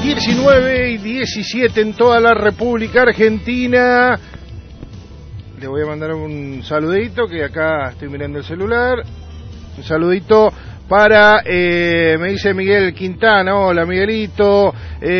19:17 en toda la República Argentina. Le voy a mandar un saludito, que acá estoy mirando el celular. Un saludito para, me dice Miguel Quintana, hola Miguelito,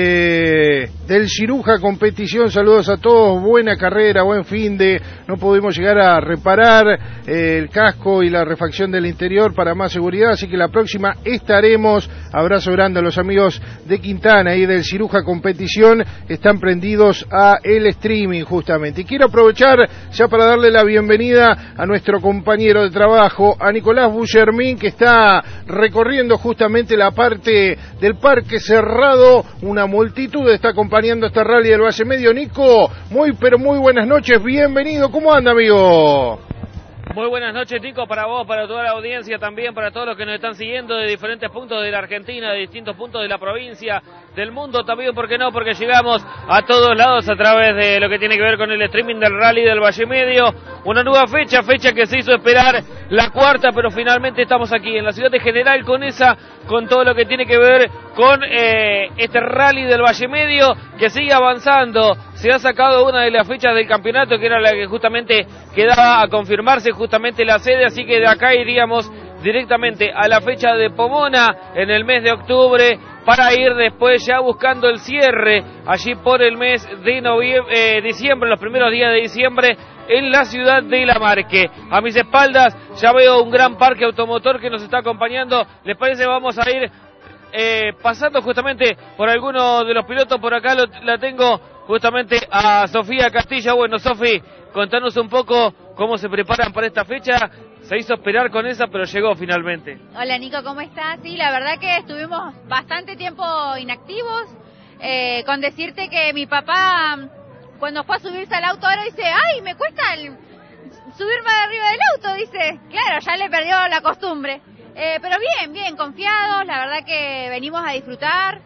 del Ciruja Competición, saludos a todos, buena carrera, buen finde, no pudimos llegar a reparar el casco y la refacción del interior para más seguridad, así que la próxima estaremos. Abrazo grande a los amigos de Quintana y del Ciruja Competición, están prendidos a el streaming justamente. Y quiero aprovechar ya para darle la bienvenida a nuestro compañero de trabajo, a Nicolás Bullermín, que está recorriendo justamente la parte del Parque Cerrado. Una multitud está acompañando este rally del Valle Medio. Nico, muy buenas noches, bienvenido. ¿Cómo anda, amigo? Muy buenas noches, Nico, para vos, para toda la audiencia, también para todos los que nos están siguiendo de diferentes puntos de la Argentina, de distintos puntos de la provincia, del mundo también, ¿por qué no? Porque llegamos a todos lados a través de lo que tiene que ver con el streaming del Rally del Valle Medio. Una nueva fecha que se hizo esperar, la cuarta, pero finalmente estamos aquí en la ciudad de General Conesa, con todo lo que tiene que ver con este Rally del Valle Medio, que sigue avanzando. Se ha sacado una de las fechas del campeonato, que era la que justamente quedaba a confirmarse justamente la sede, así que de acá iríamos directamente a la fecha de Pomona en el mes de octubre, para ir después ya buscando el cierre allí por el mes de diciembre, los primeros días de diciembre, en la ciudad de La Marque. A mis espaldas ya veo un gran parque automotor que nos está acompañando. ¿Les parece? Vamos a ir pasando justamente por algunos de los pilotos. Por acá la tengo justamente a Sofía Castilla. Bueno, Sofi, contanos un poco cómo se preparan para esta fecha. Se hizo esperar con esa, pero llegó finalmente. Hola Nico, ¿cómo estás? Sí, la verdad que estuvimos bastante tiempo inactivos, con decirte que mi papá, cuando fue a subirse al auto ahora, dice, ¡ay, me cuesta subirme arriba del auto! Dice, claro, ya le perdió la costumbre. Pero bien, confiados, la verdad que venimos a disfrutar.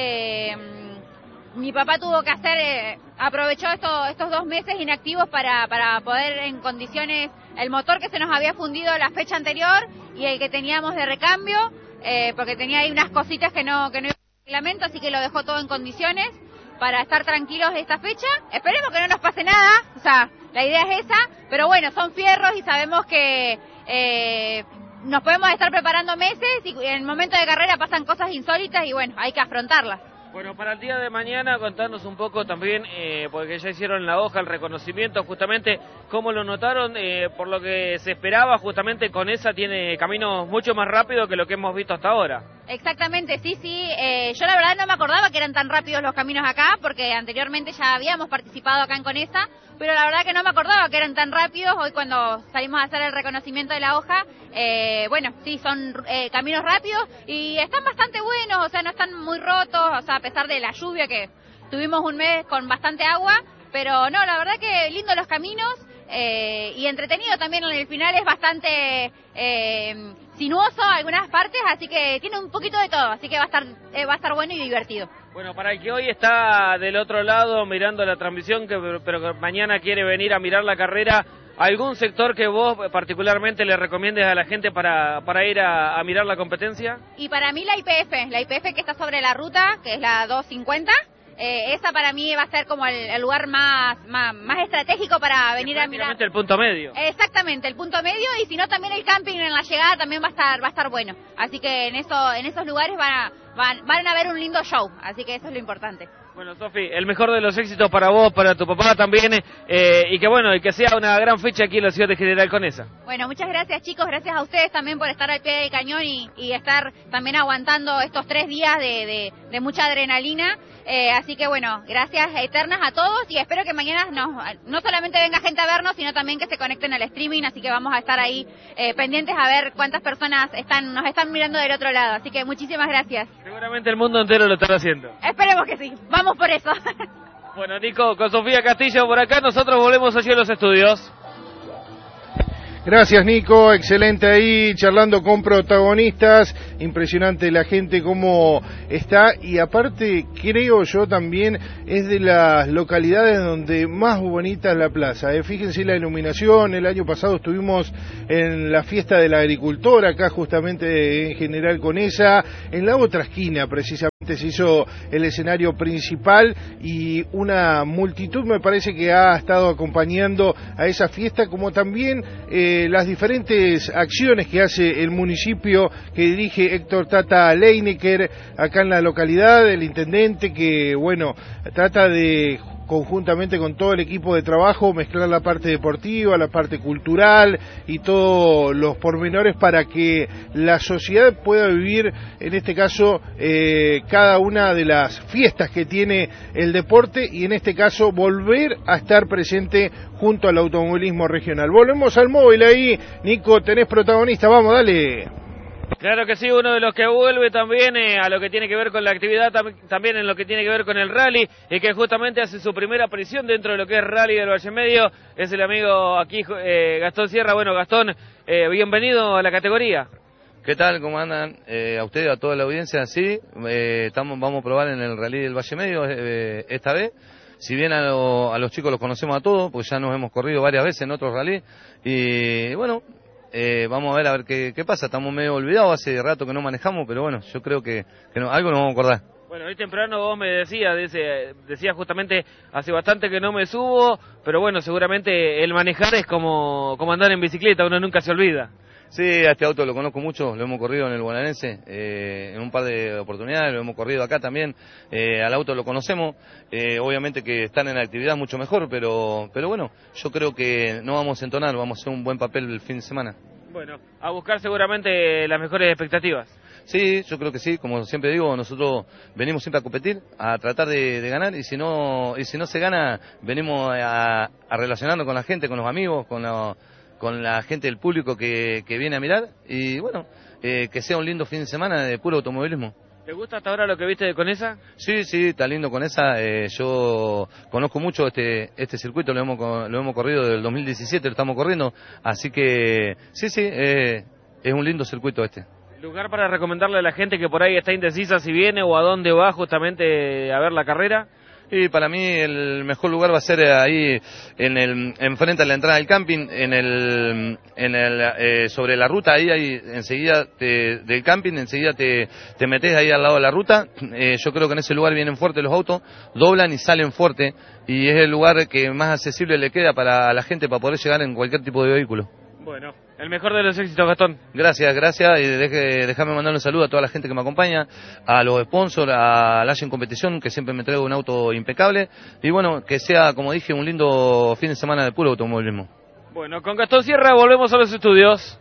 Mi papá tuvo que aprovechó estos 2 meses inactivos para poder en condiciones el motor que se nos había fundido la fecha anterior y el que teníamos de recambio, porque tenía ahí unas cositas que no iba al reglamento, así que lo dejó todo en condiciones para estar tranquilos de esta fecha. Esperemos que no nos pase nada, o sea, la idea es esa, pero bueno, son fierros y sabemos que nos podemos estar preparando meses y en el momento de carrera pasan cosas insólitas y bueno, hay que afrontarlas. Bueno, para el día de mañana contarnos un poco también, porque ya hicieron la hoja, el reconocimiento, justamente cómo lo notaron, por lo que se esperaba, justamente con esa tiene caminos mucho más rápidos que lo que hemos visto hasta ahora. Exactamente, sí, yo la verdad no me acordaba que eran tan rápidos los caminos acá, porque anteriormente ya habíamos participado acá en Conesa, pero la verdad que no me acordaba que eran tan rápidos. Hoy cuando salimos a hacer el reconocimiento de la hoja, bueno, sí, son caminos rápidos y están bastante buenos, o sea, no están muy rotos, o sea, a pesar de la lluvia que tuvimos un mes con bastante agua, pero no, la verdad que lindos los caminos y entretenido también. En el final es bastante sinuoso algunas partes, así que tiene un poquito de todo, así que va a estar bueno y divertido. Bueno, para el que hoy está del otro lado mirando la transmisión, pero que mañana quiere venir a mirar la carrera, ¿algún sector que vos particularmente le recomiendes a la gente para ir a mirar la competencia? Y para mí la IPF que está sobre la ruta, que es la 250, esa para mí va a ser como el lugar más estratégico para venir a mirar. El punto medio. Exactamente, el punto medio, y si no también el camping en la llegada también va a estar bueno. Así que en esos lugares van a ver un lindo show, así que eso es lo importante. Bueno, Sofi, el mejor de los éxitos para vos, para tu papá también, y que bueno, y que sea una gran fecha aquí en la ciudad de General Conesa. Bueno, muchas gracias chicos, gracias a ustedes también por estar al pie del cañón y estar también aguantando estos 3 días de mucha adrenalina. Así que bueno, gracias eternas a todos y espero que mañana no solamente venga gente a vernos, sino también que se conecten al streaming, así que vamos a estar ahí pendientes a ver cuántas personas nos están mirando del otro lado, así que muchísimas gracias. Seguramente el mundo entero lo estará haciendo. Esperemos que sí, vamos por eso. Bueno, Nico, con Sofía Castillo por acá, nosotros volvemos allí a los estudios. Gracias Nico, excelente ahí, charlando con protagonistas, impresionante la gente cómo está, y aparte creo yo también es de las localidades donde más bonita es la plaza, fíjense la iluminación. El año pasado estuvimos en la fiesta del agricultor acá justamente en General Conesa, en la otra esquina precisamente. Se hizo el escenario principal y una multitud me parece que ha estado acompañando a esa fiesta, como también las diferentes acciones que hace el municipio que dirige Héctor Tata Leinecker acá en la localidad, el intendente que, bueno, trata de conjuntamente con todo el equipo de trabajo, mezclar la parte deportiva, la parte cultural y todos los pormenores para que la sociedad pueda vivir, en este caso, cada una de las fiestas que tiene el deporte y en este caso volver a estar presente junto al automovilismo regional. Volvemos al móvil ahí, Nico, tenés protagonista, vamos, dale. Claro que sí, uno de los que vuelve también a lo que tiene que ver con la actividad, también en lo que tiene que ver con el rally, y que justamente hace su primera aparición dentro de lo que es Rally del Valle Medio, es el amigo aquí, Gastón Sierra. Bueno, Gastón, bienvenido a la categoría. ¿Qué tal? ¿Cómo andan? A ustedes, a toda la audiencia, sí, vamos a probar en el Rally del Valle Medio esta vez. Si bien a los chicos los conocemos a todos, pues ya nos hemos corrido varias veces en otros rally, y bueno... vamos a ver qué pasa. Estamos medio olvidados, hace rato que no manejamos, pero bueno, yo creo que algo nos vamos a acordar. Bueno, hoy temprano vos me decías justamente, hace bastante que no me subo, pero bueno, seguramente el manejar es como andar en bicicleta, uno nunca se olvida. Sí, a este auto lo conozco mucho, lo hemos corrido en el Bonaerense, en un par de oportunidades, lo hemos corrido acá también, al auto lo conocemos, obviamente que están en actividad mucho mejor, pero bueno, yo creo que no vamos a entonar, vamos a hacer un buen papel el fin de semana. Bueno, a buscar seguramente las mejores expectativas. Sí, yo creo que sí, como siempre digo, nosotros venimos siempre a competir, a tratar de ganar, y si no se gana, venimos a relacionarnos con la gente, con los amigos, con la gente del público que viene a mirar, y bueno, que sea un lindo fin de semana de puro automovilismo. ¿Te gusta hasta ahora lo que viste de Conesa? Sí, está lindo Conesa, yo conozco mucho este circuito, lo hemos corrido del 2017, lo estamos corriendo, así que sí, es un lindo circuito este. ¿Lugar para recomendarle a la gente que por ahí está indecisa si viene o a dónde va justamente a ver la carrera? Y para mí el mejor lugar va a ser ahí enfrente a la entrada del camping, sobre la ruta, ahí enseguida del camping, enseguida te metes ahí al lado de la ruta. Yo creo que en ese lugar vienen fuertes los autos, doblan y salen fuerte, y es el lugar que más accesible le queda para la gente para poder llegar en cualquier tipo de vehículo. Bueno, el mejor de los éxitos, Gastón. Gracias, y déjame mandar un saludo a toda la gente que me acompaña, a los sponsors, a Lash en Competición, que siempre me trae un auto impecable, y bueno, que sea, como dije, un lindo fin de semana de puro automovilismo. Bueno, con Gastón Sierra volvemos a los estudios.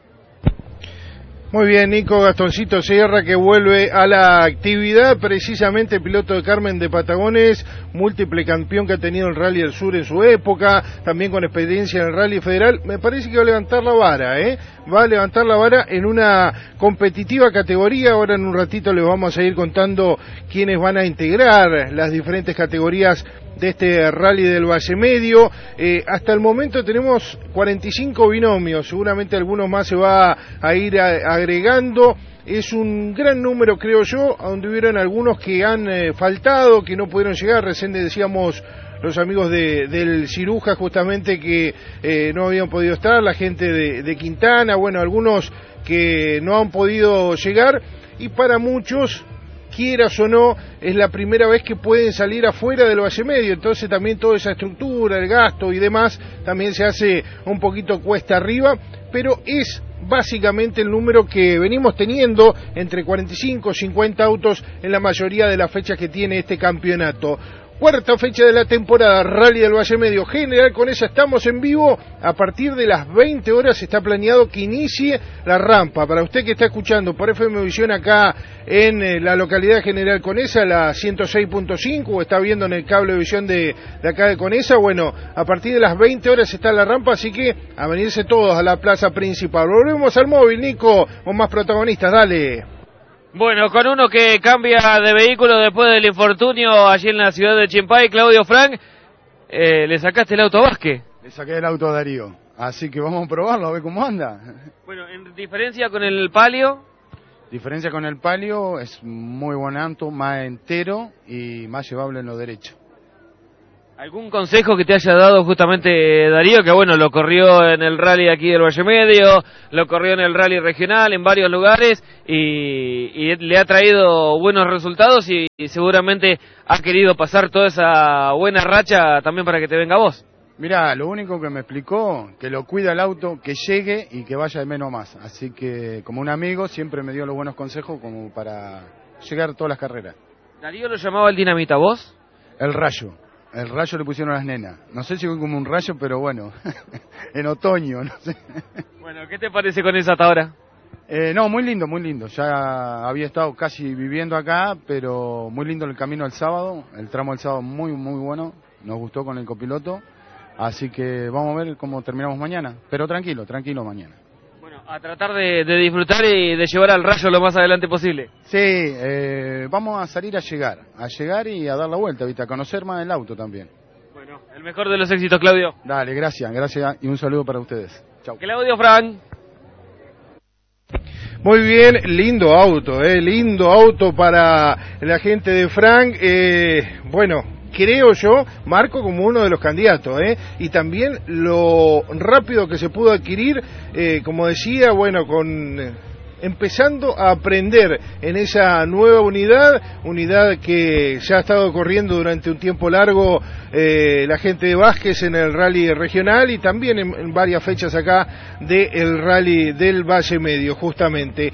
Muy bien, Nico, Gastoncito Sierra, que vuelve a la actividad, precisamente piloto de Carmen de Patagones, múltiple campeón que ha tenido el Rally del Sur en su época, también con experiencia en el Rally Federal. Me parece que va a levantar la vara, va a levantar la vara en una competitiva categoría. Ahora en un ratito les vamos a ir contando quiénes van a integrar las diferentes categorías de este Rally del Valle Medio. Hasta el momento tenemos 45 binomios, seguramente algunos más se va a ir agregando. Es un gran número, creo yo, donde hubieron algunos que han faltado, que no pudieron llegar. Recién decíamos los amigos del Ciruja justamente que no habían podido estar, la gente de Quintana, bueno, algunos que no han podido llegar, y para muchos, quieras o no, es la primera vez que pueden salir afuera del Valle Medio, entonces también toda esa estructura, el gasto y demás, también se hace un poquito cuesta arriba, pero es básicamente el número que venimos teniendo, entre 45 y 50 autos en la mayoría de las fechas que tiene este campeonato. Cuarta fecha de la temporada, Rally del Valle Medio General Conesa, estamos en vivo. A partir de las 20 horas está planeado que inicie la rampa. Para usted que está escuchando por FM Visión acá en la localidad de General Conesa, la 106.5, o está viendo en el cable de visión de acá de Conesa, bueno, a partir de las 20 horas está la rampa, así que a venirse todos a la plaza principal. Volvemos al móvil, Nico, con más protagonistas, dale. Bueno, con uno que cambia de vehículo después del infortunio allí en la ciudad de Chimpay, Claudio Frank, le sacaste el auto a Vázquez. Le saqué el auto a Darío, así que vamos a probarlo, a ver cómo anda. Bueno, en diferencia con el Palio. Diferencia con el Palio, es muy buen auto, más entero y más llevable en lo derecho. ¿Algún consejo que te haya dado justamente Darío, que bueno, lo corrió en el rally aquí del Valle Medio, lo corrió en el rally regional, en varios lugares, y le ha traído buenos resultados y seguramente ha querido pasar toda esa buena racha también para que te venga a vos? Mirá, lo único que me explicó, que lo cuida el auto, que llegue y que vaya de menos a más. Así que, como un amigo, siempre me dio los buenos consejos como para llegar a todas las carreras. ¿Darío lo llamaba el dinamita, vos? El rayo. El rayo le pusieron a las nenas. No sé si fue como un rayo, pero bueno, en otoño, no sé. Bueno, ¿qué te parece con eso hasta ahora? No, muy lindo, muy lindo. Ya había estado casi viviendo acá, pero muy lindo el camino del sábado. El tramo del sábado muy, muy bueno. Nos gustó con el copiloto. Así que vamos a ver cómo terminamos mañana. Pero tranquilo, tranquilo mañana. Bueno, a tratar de disfrutar y de llevar al rayo lo más adelante posible. Sí, vamos a salir a llegar y a dar la vuelta, ¿viste? A conocer más el auto también. Bueno, el mejor de los éxitos, Claudio. Dale, gracias y un saludo para ustedes. Chau. Claudio Frank. Muy bien, lindo auto para la gente de Frank. Bueno, creo yo, marco como uno de los candidatos, y también lo rápido que se pudo adquirir, como decía, bueno, empezando a aprender en esa nueva unidad que ya ha estado corriendo durante un tiempo largo la gente de Vázquez en el rally regional y también en varias fechas acá del rally del Valle Medio, justamente.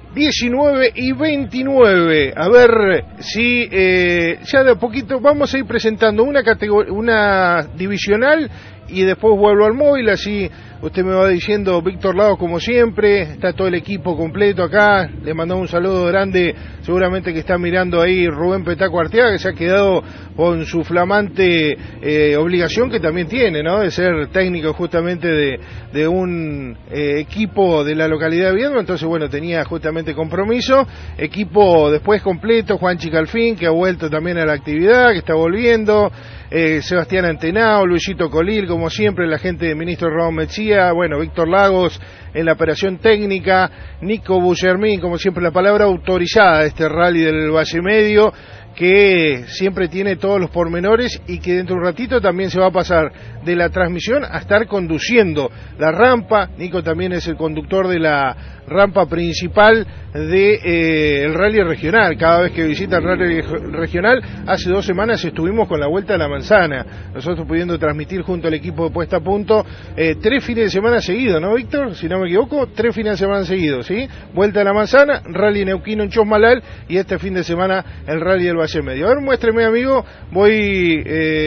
19 y 29, a ver si ya de a poquito vamos a ir presentando una divisional y después vuelvo al móvil, así usted me va diciendo. Víctor Lagos, como siempre, está todo el equipo completo acá, le mandamos un saludo grande, seguramente que está mirando ahí Rubén Petaco Arteaga, que se ha quedado con su flamante obligación que también tiene, ¿no?, de ser técnico justamente de un equipo de la localidad de Viedma. Entonces, bueno, tenía justamente compromiso, equipo después completo, Juanchi Calfín, que ha vuelto también a la actividad, que está volviendo, Sebastián Antenao, Luisito Colil, como siempre, la gente de Ministro Ramón Mechía, bueno, Víctor Lagos en la operación técnica, Nico Bullermín, como siempre, la palabra autorizada de este rally del Valle Medio, que siempre tiene todos los pormenores y que dentro de un ratito también se va a pasar de la transmisión a estar conduciendo la rampa. Nico también es el conductor de la rampa principal de el rally regional. Cada vez que visita el rally regional, hace 2 semanas estuvimos con la Vuelta a la Manzana, nosotros pudiendo transmitir junto al equipo de Puesta a Punto 3 fines de semana seguidos, ¿no, Víctor? Si no me equivoco, 3 fines de semana seguidos, ¿sí? Vuelta a la Manzana, rally Neuquino en Chosmalal y este fin de semana el rally del Valle Medio. A ver, muéstreme, amigo, voy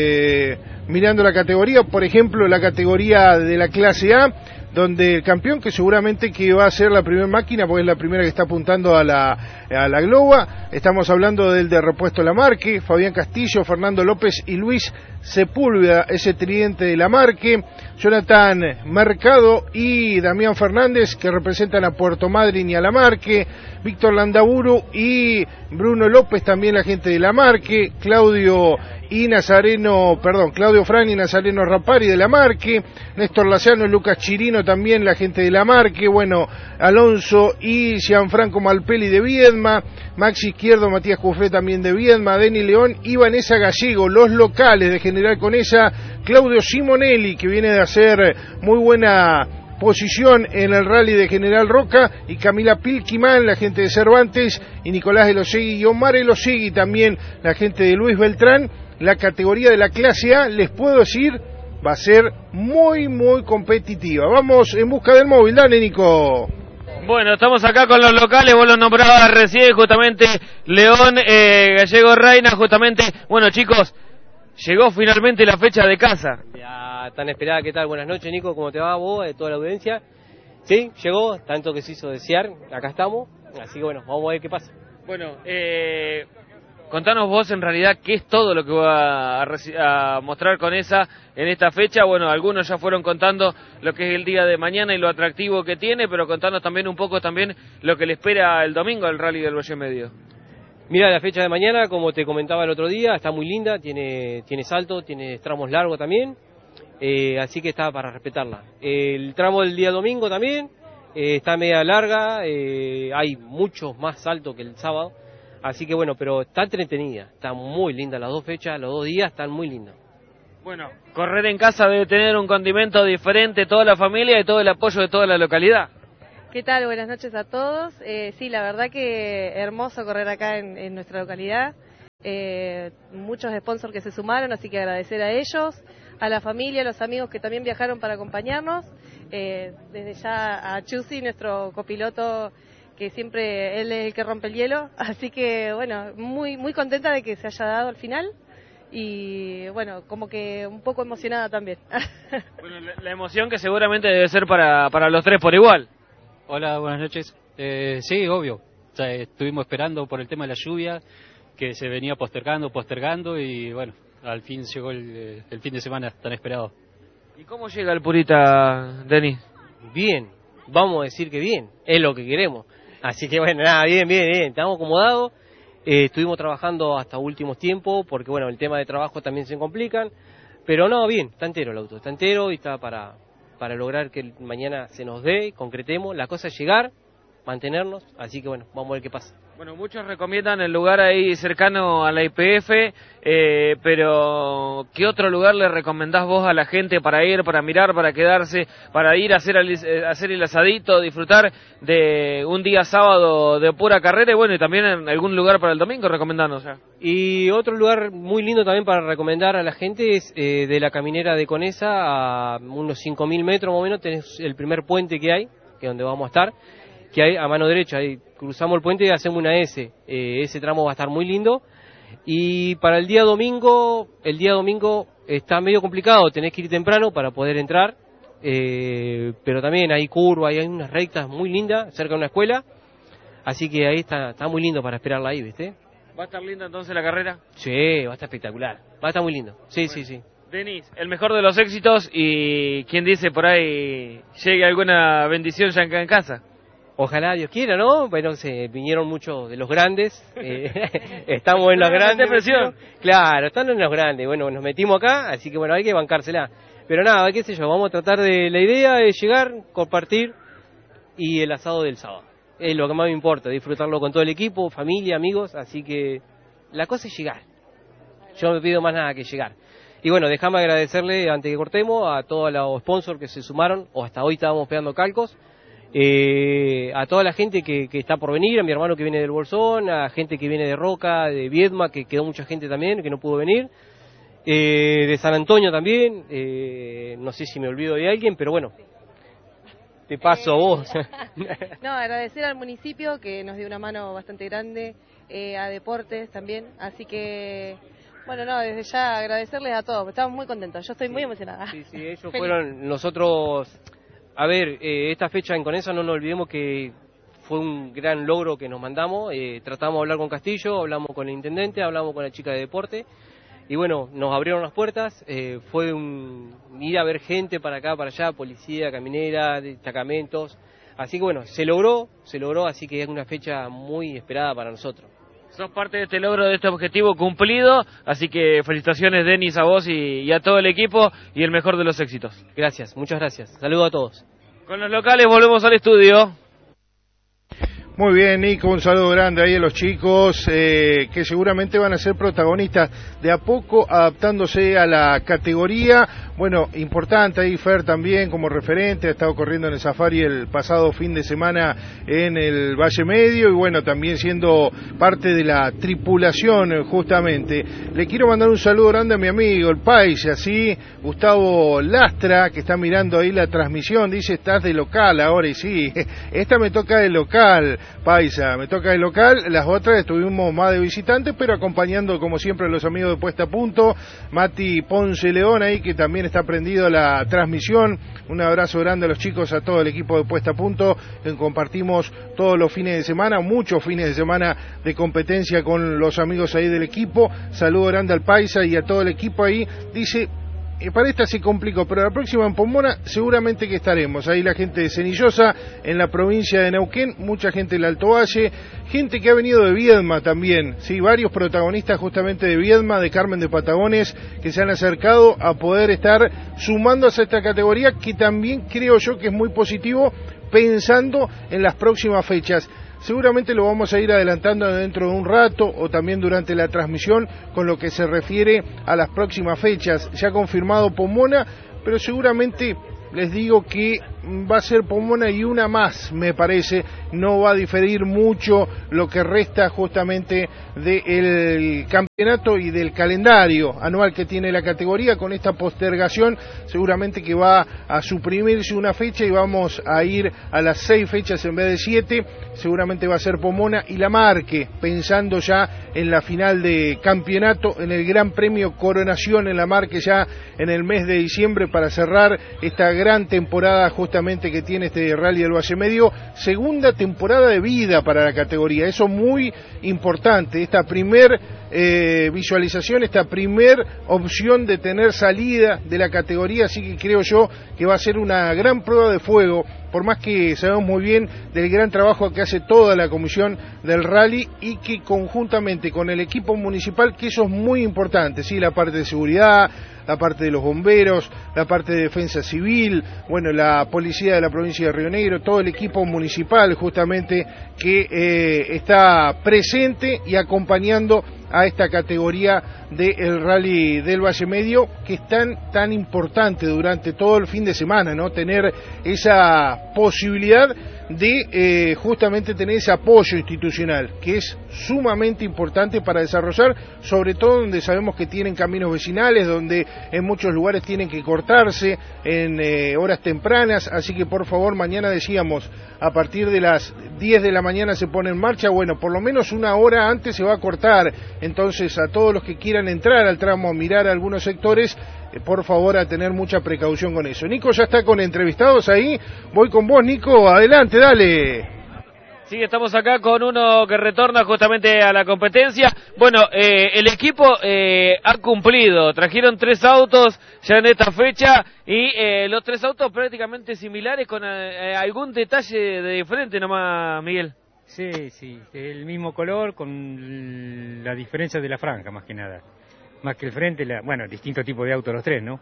mirando la categoría, por ejemplo, la categoría de la clase A, donde el campeón, que seguramente que va a ser la primera máquina, porque es la primera que está apuntando a la globa, estamos hablando del de repuesto Lamarque, Fabián Castillo, Fernando López y Luis Sepúlveda, ese tridente de Lamarque, Jonathan Mercado y Damián Fernández, que representan a Puerto Madryn y a Lamarque, Víctor Landaburu y Bruno López, también la gente de Lamarque, Claudio Fran y Nazareno Rapari de Lamarque, Néstor Laciano y Lucas Chirino, también la gente de Lamarque, bueno, Alonso y Gianfranco Malpeli de Viedma, Maxi Izquierdo, Matías Cufré también de Viedma, Deni León y Vanessa Gallego, los locales de General Conesa, Claudio Simonelli, que viene de hacer muy buena posición en el rally de General Roca, y Camila Pilquimán, la gente de Cervantes, y Nicolás Elosegui y Omar Elosegui, también la gente de Luis Beltrán. La categoría de la clase A, les puedo decir, va a ser muy, muy competitiva. Vamos en busca del móvil, dale, Nico. Bueno, estamos acá con los locales, vos los nombrabas recién, justamente León, Gallego Reina, justamente. Bueno, chicos, llegó finalmente la fecha de casa. Ya tan esperada, ¿qué tal? Buenas noches, Nico, ¿cómo te va vos, toda la audiencia? Sí, llegó, tanto que se hizo desear, acá estamos, así que bueno, vamos a ver qué pasa. Bueno, contanos vos en realidad qué es todo lo que va a mostrar Conesa en esta fecha. Bueno, algunos ya fueron contando lo que es el día de mañana y lo atractivo que tiene, pero contanos también un poco también lo que le espera el domingo al Rally del Valle Medio. Mira, la fecha de mañana, como te comentaba el otro día, está muy linda, tiene salto, tiene tramos largos también, así que está para respetarla. El tramo del día domingo también está media larga, hay muchos más saltos que el sábado. Así que bueno, pero está entretenida, está muy linda las 2 fechas, los 2 días están muy lindos. Bueno, correr en casa debe tener un condimento diferente, toda la familia y todo el apoyo de toda la localidad. ¿Qué tal? Buenas noches a todos. Sí, la verdad que hermoso correr acá en nuestra localidad. Muchos sponsors que se sumaron, así que agradecer a ellos, a la familia, a los amigos que también viajaron para acompañarnos. Desde ya a Chusi, nuestro copiloto, que siempre él es el que rompe el hielo. Así que, bueno, muy contenta de que se haya dado al final. Y bueno, como que un poco emocionada también. Bueno, la emoción que seguramente debe ser para los tres por igual. Hola, buenas noches. Sí, obvio. O sea, estuvimos esperando por el tema de la lluvia, que se venía postergando y bueno, al fin llegó el fin de semana tan esperado. ¿Y cómo llega el Purita, Denis? Bien, vamos a decir que bien, es lo que queremos. Así que bueno, nada, bien, estamos acomodados. Estuvimos trabajando hasta últimos tiempos, porque bueno, el tema de trabajo también se complican, pero no, bien, está entero el auto, está entero y está para lograr que mañana se nos dé, concretemos. La cosa es llegar, mantenernos, así que bueno, vamos a ver qué pasa. Bueno, muchos recomiendan el lugar ahí cercano a la IPF, pero ¿qué otro lugar le recomendás vos a la gente para ir, para mirar, para quedarse, para ir a hacer el asadito, disfrutar de un día sábado de pura carrera y bueno, y también en algún lugar para el domingo recomendanos? Y otro lugar muy lindo también para recomendar a la gente es de la caminera de Conesa, a unos 5.000 metros más o menos, tenés el primer puente que hay, que es donde vamos a estar, que hay a mano derecha, ahí cruzamos el puente y hacemos una S. Ese tramo va a estar muy lindo. Y para el día domingo está medio complicado, tenés que ir temprano para poder entrar, pero también hay curvas, hay unas rectas muy lindas cerca de una escuela, así que ahí está muy lindo para esperarla ahí, ¿viste? ¿Va a estar linda entonces la carrera? Sí, va a estar espectacular, va a estar muy lindo, sí, bueno. Sí. Denis, el mejor de los éxitos y quien dice por ahí llegue alguna bendición ya en casa. Ojalá Dios quiera, ¿no? Bueno, vinieron muchos de los grandes, estamos en los grandes. Presión. Claro, están en los grandes, bueno, nos metimos acá, así que bueno, hay que bancársela. Pero nada, qué sé yo, vamos a tratar de, la idea de llegar, compartir y el asado del sábado. Es lo que más me importa, disfrutarlo con todo el equipo, familia, amigos, así que la cosa es llegar. Yo no me pido más nada que llegar. Y bueno, déjame agradecerle, antes que cortemos, a todos los sponsors que se sumaron, o hasta hoy estábamos pegando calcos, a toda la gente que está por venir, a mi hermano que viene del Bolsón, a gente que viene de Roca, de Viedma, que quedó mucha gente también, que no pudo venir, de San Antonio también, no sé si me olvido de alguien, pero bueno, te paso a vos. No, agradecer al municipio que nos dio una mano bastante grande, a Deportes también, así que... Bueno, no, desde ya agradecerles a todos, estamos muy contentos, yo estoy muy emocionada. Sí, ellos fueron nosotros... A ver, esta fecha en Conesa no nos olvidemos que fue un gran logro que nos mandamos, tratamos de hablar con Castillo, hablamos con el intendente, hablamos con la chica de deporte y bueno, nos abrieron las puertas, fue ir a ver gente para acá, para allá, policía, caminera, destacamentos, así que bueno, se logró, así que es una fecha muy esperada para nosotros. Sos parte de este logro, de este objetivo cumplido, así que felicitaciones Denis a vos y a todo el equipo y el mejor de los éxitos. Gracias, muchas gracias. Saludos a todos. Con los locales volvemos al estudio. Muy bien, Nico, un saludo grande ahí a los chicos que seguramente van a ser protagonistas de a poco adaptándose a la categoría. Bueno, importante ahí Fer también como referente, ha estado corriendo en el Safari el pasado fin de semana en el Valle Medio y bueno, también siendo parte de la tripulación justamente. Le quiero mandar un saludo grande a mi amigo, el Paisa, ¿sí? Gustavo Lastra, que está mirando ahí la transmisión, dice, estás de local ahora y sí, esta me toca de local. Paisa, me toca el local, las otras estuvimos más de visitantes, pero acompañando como siempre a los amigos de Puesta a Punto, Mati Ponce León ahí que también está prendido a la transmisión, un abrazo grande a los chicos, a todo el equipo de Puesta a Punto, que compartimos todos los fines de semana, muchos fines de semana de competencia con los amigos ahí del equipo, saludo grande al Paisa y a todo el equipo ahí, dice... para esta se complicó, pero la próxima en Pomona seguramente que estaremos. Ahí la gente de Cenillosa, en la provincia de Neuquén, mucha gente del Alto Valle, gente que ha venido de Viedma también, sí, varios protagonistas justamente de Viedma, de Carmen de Patagones, que se han acercado a poder estar sumándose a esta categoría, que también creo yo que es muy positivo, pensando en las próximas fechas. seguramente lo vamos a ir adelantando dentro de un rato o también durante la transmisión con lo que se refiere a las próximas fechas. Ya confirmado Pomona, pero seguramente les digo que va a ser Pomona y una más, me parece. No va a diferir mucho lo que resta justamente del campeonato y del calendario anual que tiene la categoría. Con esta postergación seguramente que va a suprimirse una fecha y vamos a ir a las 6 fechas en vez de 7. Seguramente va a ser Pomona y La Marque, pensando ya en la final de campeonato, en el Gran Premio Coronación en La Marque ya en el mes de diciembre, para cerrar esta gran temporada justamente que tiene este Rally del Valle Medio. Segunda temporada de vida para la categoría, eso muy importante, esta primer visualización, esta primer opción de tener salida de la categoría, así que creo yo que va a ser una gran prueba de fuego, por más que sabemos muy bien del gran trabajo que hace toda la comisión del rally y que conjuntamente con el equipo municipal, que eso es muy importante, sí, la parte de seguridad, la parte de los bomberos, la parte de defensa civil, bueno, la policía de la provincia de Río Negro, todo el equipo municipal justamente que está presente y acompañando a esta categoría del Rally del Valle Medio, que es tan importante durante todo el fin de semana, ¿no? Tener esa posibilidad de justamente tener ese apoyo institucional, que es sumamente importante para desarrollar, sobre todo donde sabemos que tienen caminos vecinales, donde en muchos lugares tienen que cortarse en horas tempranas, así que por favor, mañana decíamos, a partir de las 10 de la mañana se pone en marcha, bueno, por lo menos una hora antes se va a cortar, entonces a todos los que quieran entrar al tramo, mirar algunos sectores, por favor a tener mucha precaución con eso. Nico ya está con entrevistados ahí, voy con vos Nico, adelante, dale. Sí, estamos acá con uno que retorna justamente a la competencia. Bueno, el equipo ha cumplido, trajeron 3 autos ya en esta fecha y los 3 autos prácticamente similares con algún detalle de diferente nomás, Miguel. Sí, sí, el mismo color con la diferencia de la franja más que nada. Más que el frente, bueno, distinto tipo de auto los 3, ¿no?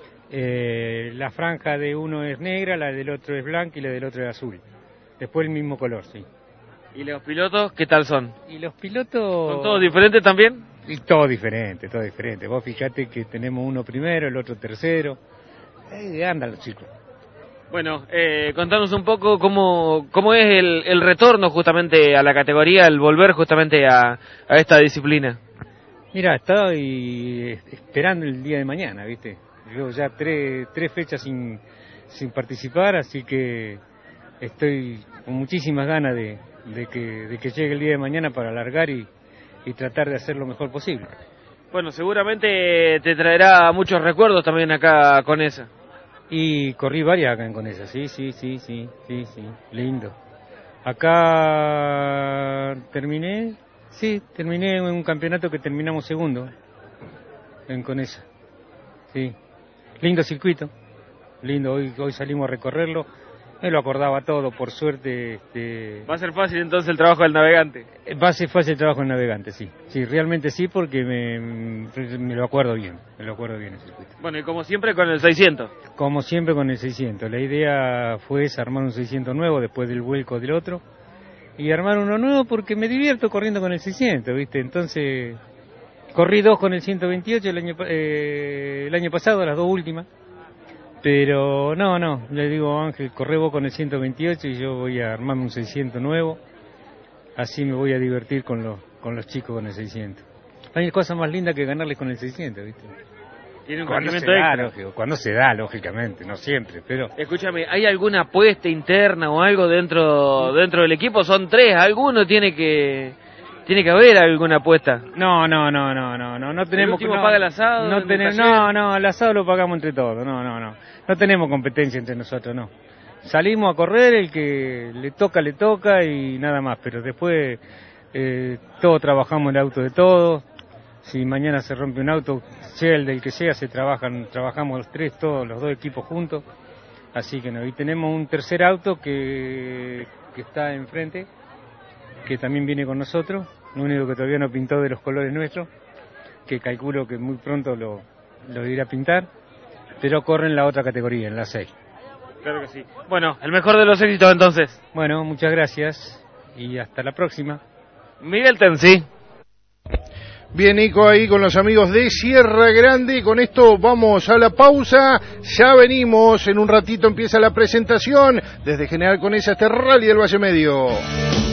La franja de uno es negra, la del otro es blanca y la del otro es azul. Después el mismo color, sí. ¿Y los pilotos qué tal son? Y los pilotos... ¿Son todos diferentes también? Y todo diferente, todo diferente. Vos fijate que tenemos uno primero, el otro tercero. Andan los chicos. Bueno, contanos un poco cómo es el retorno justamente a la categoría, el volver justamente a esta disciplina. Mira, estoy esperando el día de mañana, ¿viste? Yo ya tres fechas sin participar, así que estoy con muchísimas ganas de que llegue el día de mañana para alargar y tratar de hacer lo mejor posible. Bueno, seguramente te traerá muchos recuerdos también acá con esa. Y corrí varias acá en Conesa, sí, lindo. Acá terminé en un campeonato que terminamos segundo en Conesa, sí. Lindo circuito, lindo, hoy salimos a recorrerlo, me lo acordaba todo, por suerte. ¿Va a ser fácil entonces el trabajo del navegante? Va a ser fácil el trabajo del navegante, sí, realmente sí, porque me lo acuerdo bien el circuito. Bueno, y como siempre con el 600. Como siempre con el 600, la idea fue armar un 600 nuevo después del vuelco del otro, y armar uno nuevo porque me divierto corriendo con el 600, ¿viste? Entonces, corrí 2 con el 128 el año pasado, las 2 últimas. Pero no, le digo a Ángel, corre vos con el 128 y yo voy a armarme un 600 nuevo, así me voy a divertir con los chicos con el 600. Hay cosa más linda que ganarles con el 600, ¿viste? Tiene un cuando rendimiento extra. Cuando se da, lógicamente, no siempre, pero... Escúchame, ¿hay alguna apuesta interna o algo dentro del equipo? Son 3, alguno tiene que haber alguna apuesta. No tenemos... ¿El último paga el asado? El asado lo pagamos entre todos, no tenemos competencia entre nosotros, no. Salimos a correr, el que le toca y nada más, pero después todos trabajamos el auto de todos. Si mañana se rompe un auto, sea el del que sea, trabajamos los 3, todos los 2 equipos juntos. Así que no, y tenemos un tercer auto que está enfrente, que también viene con nosotros, lo único que todavía no pintó de los colores nuestros, que calculo que muy pronto lo irá a pintar, pero corre en la otra categoría, en la 6. Claro que sí. Bueno, el mejor de los éxitos entonces. Bueno, muchas gracias. y hasta la próxima. Miguel Tensi. Bien, Nico, ahí con los amigos de Sierra Grande. Con esto vamos a la pausa. Ya venimos. En un ratito empieza la presentación desde General Conesa hasta Rally del Valle Medio.